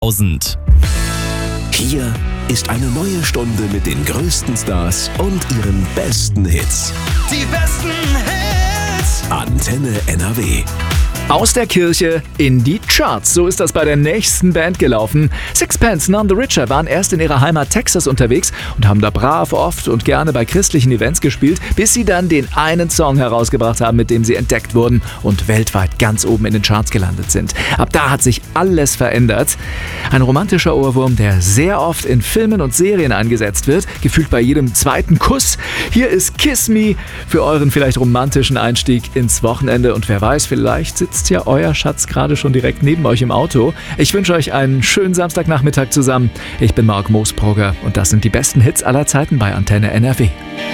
1000. Hier ist eine neue Stunde mit den größten Stars und ihren besten Hits. Die besten Hits. Antenne NRW. Aus der Kirche in die Charts. So ist das bei der nächsten Band gelaufen. Sixpence None the Richer waren erst in ihrer Heimat Texas unterwegs und haben da brav oft und gerne bei christlichen Events gespielt, bis sie dann den einen Song herausgebracht haben, mit dem sie entdeckt wurden und weltweit ganz oben in den Charts gelandet sind. Ab da hat sich alles verändert. Ein romantischer Ohrwurm, der sehr oft in Filmen und Serien eingesetzt wird, gefühlt bei jedem zweiten Kuss. Hier ist Kiss Me für euren vielleicht romantischen Einstieg ins Wochenende. Und wer weiß, vielleicht sitzt ja euer Schatz gerade schon direkt neben euch im Auto. Ich wünsche euch einen schönen Samstagnachmittag zusammen. Ich bin Marc Moosbrugger und das sind die besten Hits aller Zeiten bei Antenne NRW.